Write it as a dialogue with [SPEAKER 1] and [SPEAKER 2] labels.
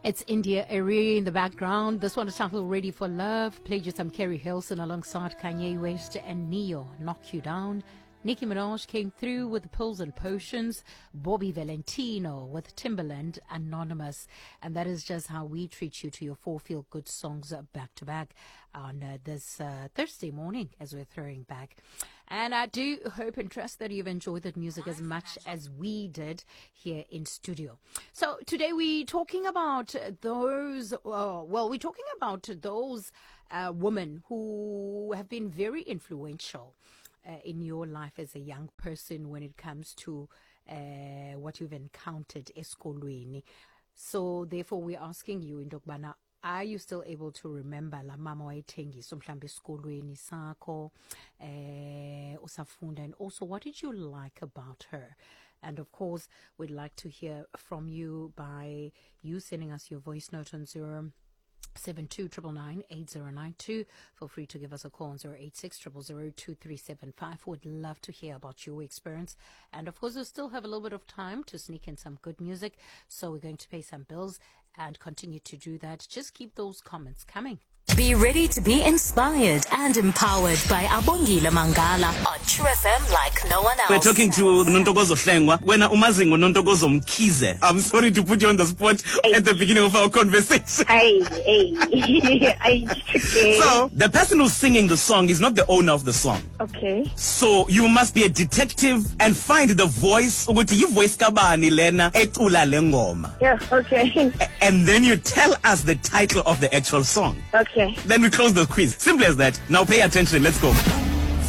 [SPEAKER 1] It's India Arie in the background. This one is titled Ready for Love. Played you some Kerry Hilson alongside Kanye West and Neo, Knock You Down. Nicki Minaj came through with Pills and Potions. Bobby Valentino with Timberland, Anonymous. And that is just how we treat you to your four feel-good songs back to back on this Thursday morning as we're throwing back. And I do hope and trust that you've enjoyed that music as much as we did here in studio. So today we're talking about those, women who have been very influential in your life as a young person when it comes to what you've encountered esikolweni. So therefore we're asking you, Indokbana, are you still able to remember la mama wayethengisa mhlambe esikolweni sakho usafunda, and also what did you like about her? And of course we'd like to hear from you by you sending us your voice note on 072999092. Feel free to give us a call on 086002375. Would love to hear about your experience. And of course, we still have a little bit of time to sneak in some good music. So we're going to pay some bills and continue to do that. Just keep those comments coming.
[SPEAKER 2] Be ready to be inspired and empowered by Abongile Mangala on True FM like no one else.
[SPEAKER 3] We're talking to Nontokozo Hlengwa. Wena umazingo Nontokozo Mkhize. I'm sorry to put you on the spot at the beginning of our conversation. So, the person who's singing the song is not the owner of the song.
[SPEAKER 4] Okay.
[SPEAKER 3] So, you must be a detective and find the voice. Ukuthi yi voice kabani lena ecula le ngoma.
[SPEAKER 4] Yeah, okay.
[SPEAKER 3] And then you tell us the title of the actual song.
[SPEAKER 4] Okay.
[SPEAKER 3] Then we close the quiz. Simple as that. Now pay attention. Let's go.